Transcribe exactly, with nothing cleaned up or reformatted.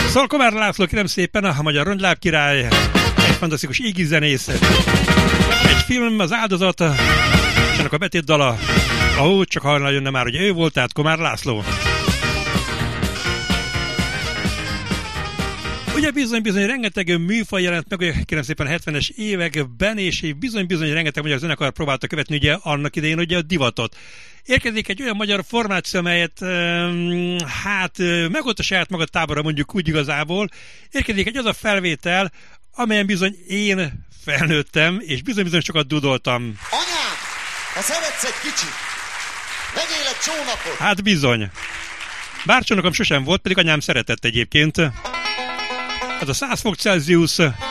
Szóval Komár László, kérem szépen, a magyar rongyláb király, egy fantasztikus égizenész, egy film, Az áldozat, és ennek a betét dala, ahó, csak hallna jönne már, hogy ő volt, tehát Komár László. Ugye bizony-bizony rengeteg műfaj jelent meg, ugye kérem szépen a hetvenes években, és bizony-bizony rengeteg magyar zenekar próbálta követni ugye annak idején ugye a divatot. Érkezik egy olyan magyar formáció, amelyet um, hát megolt a saját maga tábora, mondjuk úgy igazából. Érkezik egy az a felvétel, amelyen bizony én felnőttem, és bizony-bizony sokat dudoltam. Anyám, ha szeretsz egy kicsit, vegyél egy csónakot! Hát bizony. Bár csónakom sosem volt, pedig anyám szeretett egyébként. Ez a száz fok Celsius.